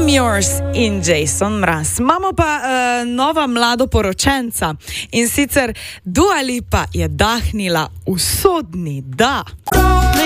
I'm Yours in Jason Mraz. Imamo pa nova mladoporočenca in sicer Dua Lipa je dahnila usodni da.